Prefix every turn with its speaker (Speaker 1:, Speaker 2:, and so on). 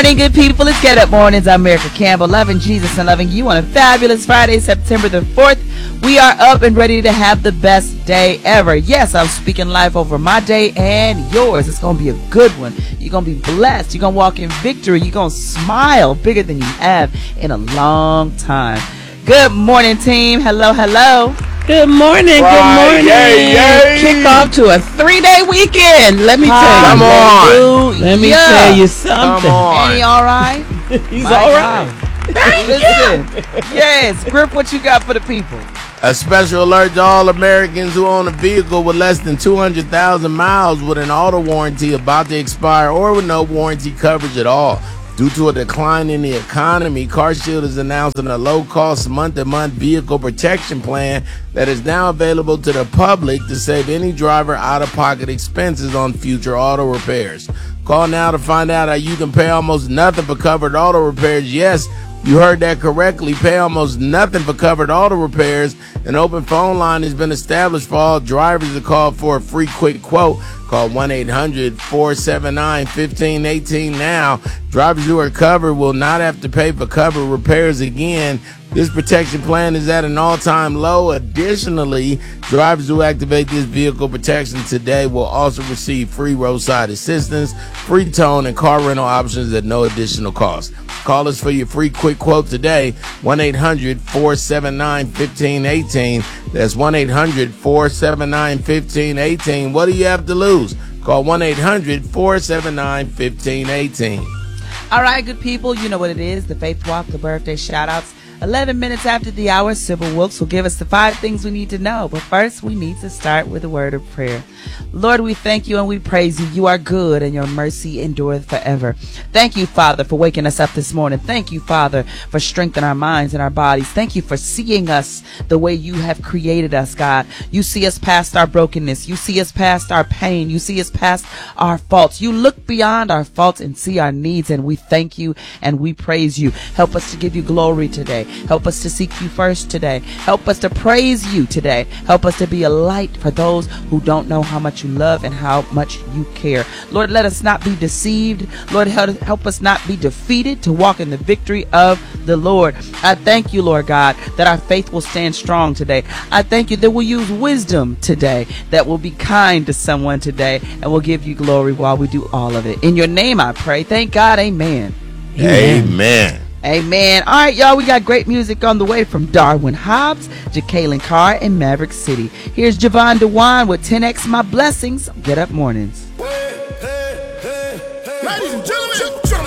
Speaker 1: morning, good people. It's Get Up Mornings. I'm Erica Campbell, loving Jesus and loving you on a fabulous Friday, September the 4th. We are up and ready to have the best day ever. Yes, I'm speaking life over my day and yours. It's going to be a good one. You're going to be blessed. You're going to walk in victory. You're going to smile bigger than you have in a long time. Good morning, team. Hello, hello.
Speaker 2: Good morning, good morning. Kick off to a 3-day weekend. Let me tell you. Let me tell you something.
Speaker 1: Ain't he all right?
Speaker 2: He's all right.
Speaker 1: Listen, yes, Grip, what you got for the people?
Speaker 3: A special alert to all Americans who own a vehicle with less than 200,000 miles with an auto warranty about to expire or with no warranty coverage at all. Due to a decline in the economy, CarShield is announcing a low-cost month-to-month vehicle protection plan that is now available to the public to save any driver out-of-pocket expenses on future auto repairs. Call now to find out how you can pay almost nothing for covered auto repairs. Yes, you heard that correctly. Pay almost nothing for covered auto repairs. An open phone line has been established for all drivers to call for a free quick quote. Call 1-800-479-1518 now. Drivers who are covered will not have to pay for covered repairs again. This protection plan is at an all-time low. Additionally, drivers who activate this vehicle protection today will also receive free roadside assistance, free towing, and car rental options at no additional cost. Call us for your free quick quote today, 1-800-479-1518. That's 1-800-479-1518. What do you have to lose? Call 1-800-479-1518.
Speaker 1: All right, good people, you know what it is. The Faith Walk, the birthday shout-outs. 11 minutes after the hour, Sybil Wilkes will give us the 5 things we need to know. But first, we need to start with a word of prayer. Lord, we thank you and we praise you. You are good and your mercy endureth forever. Thank you, Father, for waking us up this morning. Thank you, Father, for strengthening our minds and our bodies. Thank you for seeing us the way you have created us, God. You see us past our brokenness. You see us past our pain. You see us past our faults. You look beyond our faults and see our needs, and we thank you and we praise you. Help us to give you glory today. Help us to seek you first today. Help us to praise you today. Help us to be a light for those who don't know how much you love and how much you care. Lord, let us not be deceived. Lord, help us not be defeated, to walk in the victory of the Lord. I thank you, Lord God, that our faith will stand strong today. I thank you that we'll use wisdom today, that we'll be kind to someone today, and we'll give you glory while we do all of it. In your name I pray. Thank God. Amen.
Speaker 3: Amen.
Speaker 1: Amen. All right, y'all, we got great music on the way from Darwin Hobbs, Jacqueline Carr, and Maverick City. Here's Javon DeWine with 10X My Blessings. Get Up Mornings.
Speaker 4: Ladies and gentlemen,